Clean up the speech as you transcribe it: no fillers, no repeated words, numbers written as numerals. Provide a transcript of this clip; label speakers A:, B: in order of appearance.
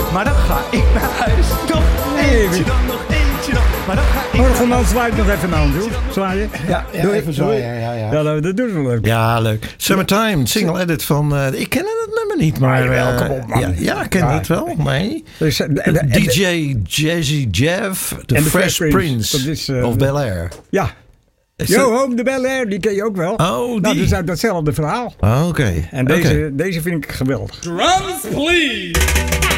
A: maar dan ga ik naar huis. Nog eentje dan, nog eentje dan. Maar dan ga ik
B: Orgelman zwaait nog even aan, joh. Zwaaien.
C: Ja, even zwaaien. Ja.
B: Ja, dat doen we leuk.
C: Ja, leuk. Summertime, single edit van... ik ken het nummer niet, maar...
B: Welkom op, man.
C: Ja, ik ken het wel. Nee.
B: Dus,
C: DJ Jazzy Jeff, The Fresh Prince of Bel-Air.
B: Ja. Yo, Home de Bel-Air, die ken je ook wel.
C: Oh, die.
B: Nou, dus uit datzelfde verhaal.
C: Oké.
B: En deze vind ik geweldig.
D: Drums, please!